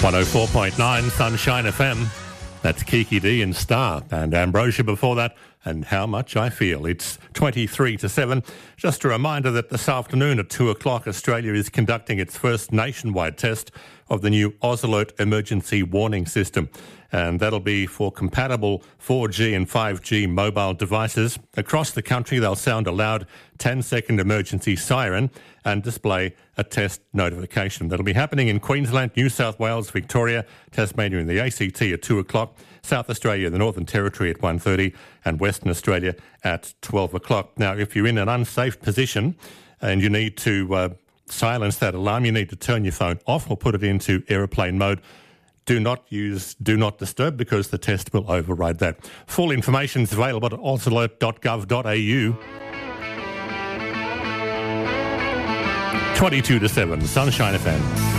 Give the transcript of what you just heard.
104.9 Sunshine FM. That's Kiki D and Star, and Ambrosia before that, and How Much I Feel. It's 23 to 7. Just a reminder that this afternoon at 2 o'clock, Australia is conducting its first nationwide test of the new AusAlert emergency warning system. And that'll be for compatible 4G and 5G mobile devices. Across the country, they'll sound a loud 10-second emergency siren and display a test notification. That'll be happening in Queensland, New South Wales, Victoria, Tasmania and the ACT at 2 o'clock, South Australia, the Northern Territory at 1:30 and Western Australia at 12 o'clock. Now, if you're in an unsafe position and you need to silence that alarm, you need to turn your phone off or put it into aeroplane mode. Do not use Do Not Disturb because the test will override that. Full information is available at ausalert.gov.au. 22 to 7, Sunshine FM.